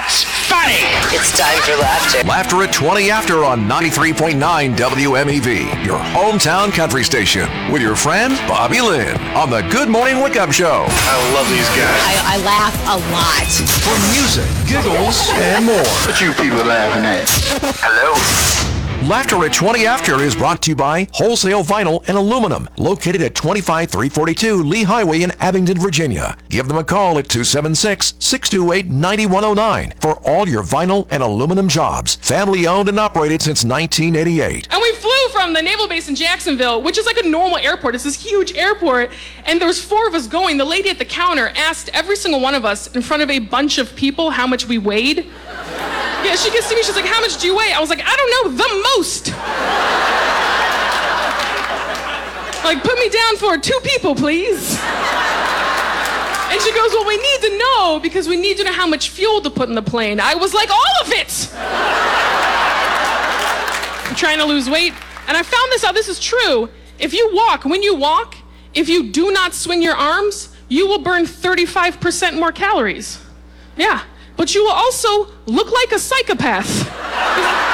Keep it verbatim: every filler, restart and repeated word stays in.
That's funny. It's time for laughter. Laughter at twenty after on ninety-three point nine W M E V, your hometown country station, with your friend Bobby Lynn on the Good Morning Wake Up Show. I love these guys. I, I laugh a lot. For music, giggles, and more. What you people laughing at? Hello? Laughter at twenty after is brought to you by Wholesale Vinyl and Aluminum, located at twenty-five three forty-two Lee Highway in Abingdon, Virginia. Give them a call at two seven six, six two eight, nine one zero nine for all your vinyl and aluminum jobs. Family owned and operated since nineteen eighty-eight. And we flew from the naval base in Jacksonville, which is like a normal airport. It's this huge airport, and there was four of us going. The lady at the counter asked every single one of us in front of a bunch of people how much we weighed. Yeah, she gets to me, she's like, how much do you weigh? I was like, I don't know, the most. Like, put me down for two people, please. And she goes, well, we need to know because we need to know how much fuel to put in the plane. I was like, all of it. I'm trying to lose weight. And I found this out, this is true. If you walk, when you walk, if you do not swing your arms, you will burn thirty-five percent more calories. Yeah. But you will also look like a psychopath.